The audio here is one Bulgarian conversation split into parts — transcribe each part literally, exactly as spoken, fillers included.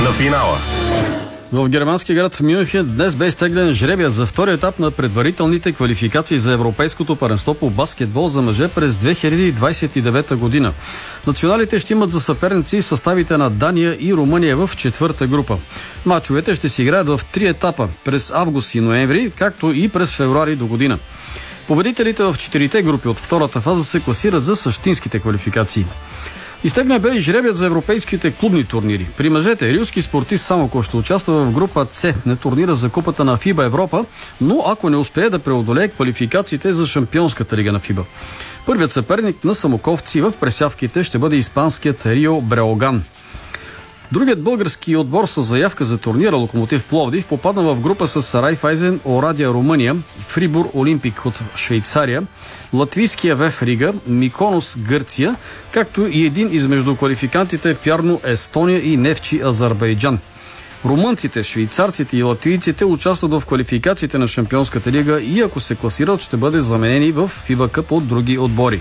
на финала. В германски град Мюнхен днес бе изтеглен жребият за втори етап на предварителните квалификации за Европейското първенство по баскетбол за мъже през две хиляди двадесет и девета година. Националите ще имат за съперници съставите на Дания и Румъния в четвърта група. Мачовете ще се играят в три етапа през август и ноември, както и през февруари до година. Победителите в четирите групи от втората фаза се класират за същинските квалификации. Изтегна бе и жребият за европейските клубни турнири. При мъжете рилски спортист Самоков ще участва в група С на турнира за купата на ФИБА Европа, но ако не успее да преодолее квалификациите за Шампионската лига на ФИБА. Първият съперник на самоковци в пресявките ще бъде испанският Рио Бреоган. Другият български отбор с заявка за турнира Локомотив Пловдив попадна в група с Райфайзен Орадия Румъния, Фрибур Олимпик от Швейцария, латвийския ВЕФ Рига, Миконос Гърция, както и един измежду квалификантите Пярно Естония и Нефчи Азербайджан. Румънците, швейцарците и латвийците участват в квалификациите на Шампионската лига и ако се класират, ще бъде заменени в ФИБА Къп от други отбори.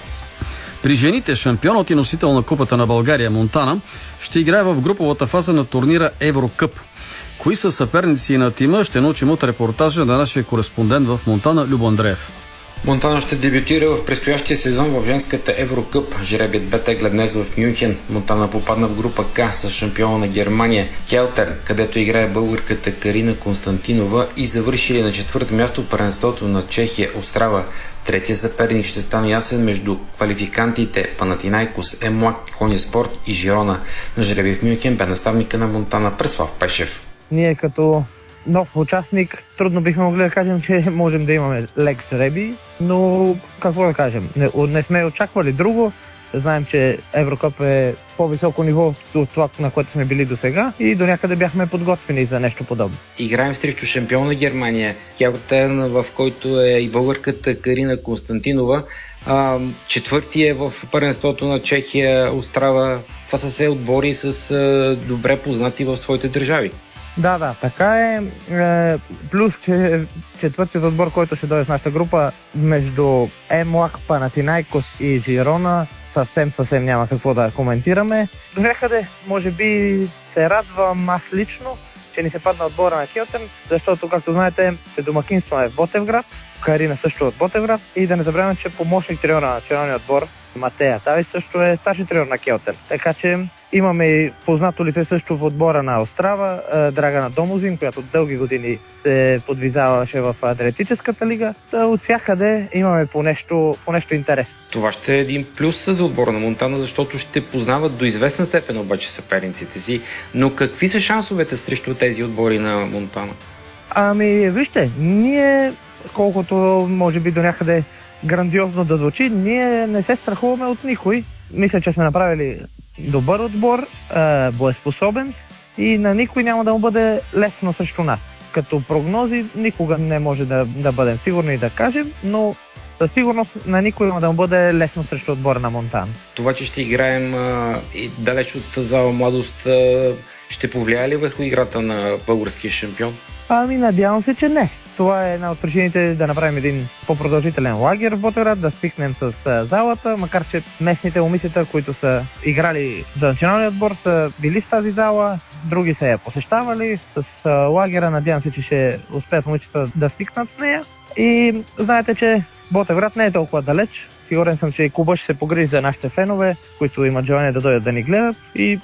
При жените шампионът и носител на Купата на България Монтана ще играе в груповата фаза на турнира Еврокъп. Кои са съперници на тима, ще научим от репортажа на нашия кореспондент в Монтана Любо Андреев. Монтана ще дебютира в предстоящия сезон в женската Еврокъп. Жребият бе теглен днес в Мюнхен. Монтана попадна в група К с шампиона на Германия Келтерн, където играе българката Карина Константинова и завършили на четвърто място първенството на Чехия Острава. Третия съперник ще стане ясен между квалификантите Панатинайкос, Емуак, Конеспорт и Жирона. На жребий в Мюнхен бе наставника на Монтана Преслав Пешев. Ние като нов участник трудно бихме могли да кажем, че можем да имаме лек жребий, но какво да кажем, не, не сме очаквали друго. Знаем, че Еврокъп е по-високо ниво от това, на което сме били до сега и до някъде бяхме подготвени за нещо подобно. Играем срещу шампион на Германия, Келтерн, в който е и българката Карина Константинова. А, четвърти е в първенството на Чехия Острава. Това са все отбори с а, добре познати в своите държави. Да, да, така е. е плюс, че четвъртият отбор, който ще дойде в нашата група между Емуак, Панатинайкос и Жирона, съвсем, съвсем няма какво да коментираме. До някъде, може би, се радвам аз лично, че ни се падна отбора на Келтерн, защото, както знаете, домакинство е в Ботевград, Карина също от Ботевград и да не забравяме, че помощник треньор на националния отбор Матея Тавис също е старши треньор на Келтерн. Така че имаме и познато лице също в отбора на Острава, Драгана Домозин, която дълги години се подвизаваше в Адриатическата лига. От всякъде имаме по нещо, по нещо интерес. Това ще е един плюс за отбора на Монтана, защото ще познават до известна степен обаче съперниците си. Но какви са шансовете срещу тези отбори на Монтана? Ами, вижте, ние, колкото може би до някъде грандиозно да звучи, ние не се страхуваме от никой. Мисля, че сме направили добър отбор, е, боеспособен и на никой няма да му бъде лесно срещу нас. Като прогнози никога не може да, да бъдем сигурни и да кажем, но със сигурност на никой няма да му бъде лесно срещу отбора на Монтана. Това, че ще играем а, и далеч от зала младост, а, ще повлияе ли върху играта на българския шампион? Ами, надявам се, че не. Това е една от причините да направим един по-продължителен лагер в Ботевград, да свикнем с залата, макар че местните момичета, които са играли за националния отбор, са били в тази зала, други са я посещавали. С лагера надявам се, че ще успеят момичета да свикнат с нея. И знаете, че Ботевград не е толкова далеч. Сигурен съм, че и клуба ще се погрижи за нашите фенове, които имат желание да дойдат да ни гледат и